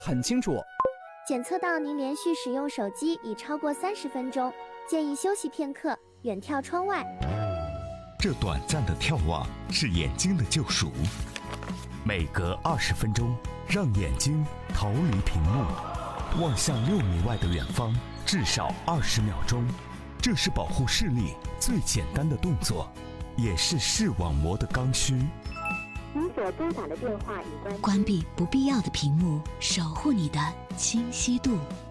很清楚。 检测到您连续使用手机已超过30分钟，建议休息片刻，远眺窗外。 这短暂的眺望是眼睛的救赎。每隔20分钟，让眼睛逃离屏幕，望向6米外的远方，至少20秒钟。这是保护视力最简单的动作，也是视网膜的刚需。 您所拨打的电话已关机。 关闭不必要的屏幕，守护你的清晰度。